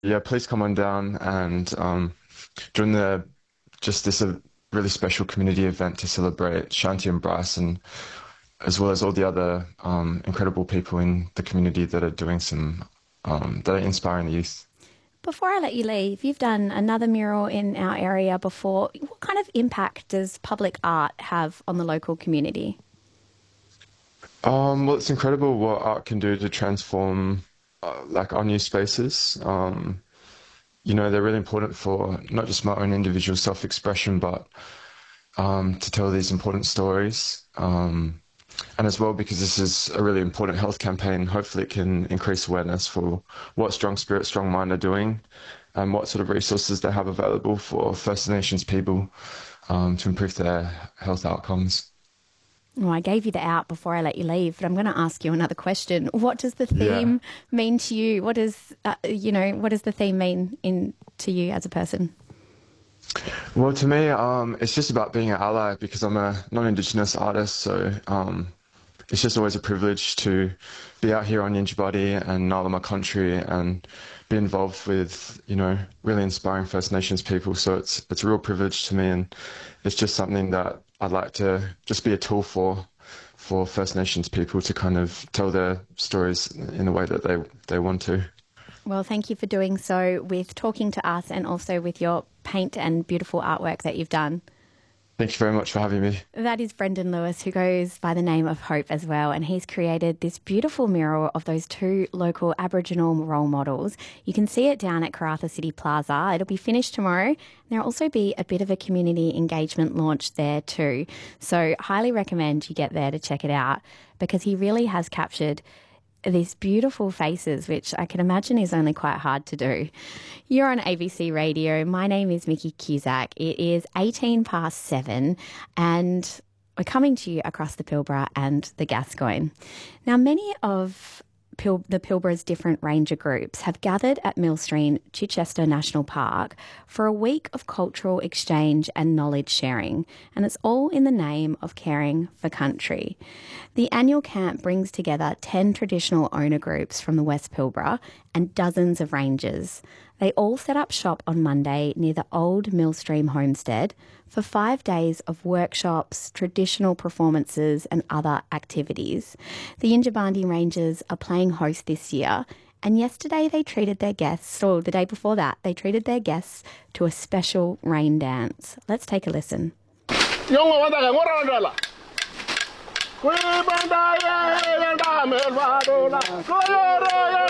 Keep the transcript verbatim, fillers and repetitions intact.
yeah, please come on down and um, join the just this a really special community event to celebrate Shanti and Bryce, and as well as all the other um, incredible people in the community that are doing some um, that are inspiring the youth. Before I let you leave, you've done another mural in our area before. What kind of impact does public art have on the local community? Um, well, it's incredible what art can do to transform uh, like our new spaces. Um, you know, they're really important for not just my own individual self-expression, but um, to tell these important stories. Um, and as well, because this is a really important health campaign, hopefully it can increase awareness for what Strong Spirit, Strong Mind are doing and what sort of resources they have available for First Nations people um, to improve their health outcomes. Well, I gave you the out before I let you leave, but I'm going to ask you another question. What does the Yeah. theme mean to you? What does, uh, you know, what does the theme mean in to you as a person? Well, to me, um, it's just about being an ally because I'm a non-Indigenous artist. So um, it's just always a privilege to be out here on Yinjibarndi and Ngarluma country and be involved with, you know, really inspiring First Nations people. So it's it's a real privilege to me, and it's just something that I'd like to just be a tool for for First Nations people to kind of tell their stories in the way that they they want to. Well, thank you for doing so with talking to us and also with your paint and beautiful artwork that you've done. Thank you very much for having me. That is Brendan Lewis, who goes by the name of Hope as well, and he's created this beautiful mural of those two local Aboriginal role models. You can see it down at Karratha City Plaza. It'll be finished tomorrow, and there'll also be a bit of a community engagement launch there too. So highly recommend you get there to check it out, because he really has captured these beautiful faces, which I can imagine is only quite hard to do. You're on A B C Radio. My name is Mickey Cusack. It is eighteen past seven and we're coming to you across the Pilbara and the Gascoyne. Now, many of Pil- the Pilbara's different ranger groups have gathered at Millstream Chichester National Park for a week of cultural exchange and knowledge sharing, and it's all in the name of caring for country. The annual camp brings together ten traditional owner groups from the West Pilbara and dozens of rangers. They all set up shop on Monday near the old Millstream homestead for five days of workshops, traditional performances and other activities. The Yinjibarndi Rangers are playing host this year, and yesterday they treated their guests, or the day before that, they treated their guests to a special rain dance. Let's take a listen.